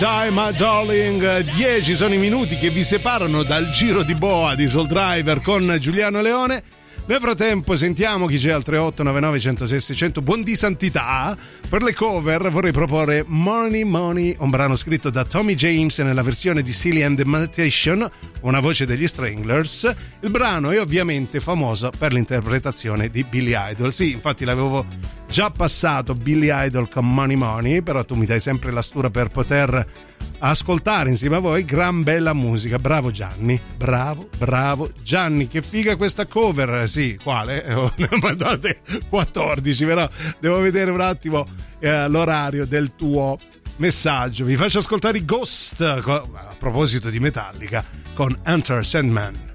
Time, my darling, 10 sono i minuti che vi separano dal giro di boa di Soul Driver con Giuliano Leone. Nel frattempo sentiamo chi c'è al 3899 106 600. Buon di santità. Per le cover vorrei proporre Money Money, un brano scritto da Tommy James nella versione di Silly and the Meditation, una voce degli Stranglers. Il brano è ovviamente famoso per l'interpretazione di Billy Idol. Sì, infatti l'avevo già passato Billy Idol con Money Money, però tu mi dai sempre la stura per poter ascoltare insieme a voi gran bella musica. Bravo Gianni, bravo Gianni, che figa questa cover. Sì, quale? Ne ho mandate 14, però devo vedere un attimo l'orario del tuo messaggio. Vi faccio ascoltare i Ghost a proposito di Metallica con Enter Sandman.